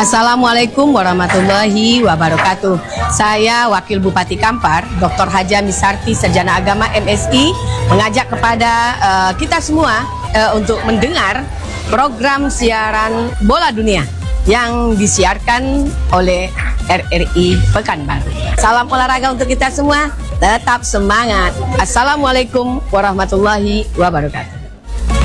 Assalamualaikum warahmatullahi wabarakatuh. Saya Wakil Bupati Kampar, Dr. Haja Misarti, Sarjana Agama MSI, mengajak kepada kita semua untuk mendengar program siaran Bola Dunia yang disiarkan oleh RRI Pekanbaru. Salam olahraga untuk kita semua, tetap semangat. Assalamualaikum warahmatullahi wabarakatuh.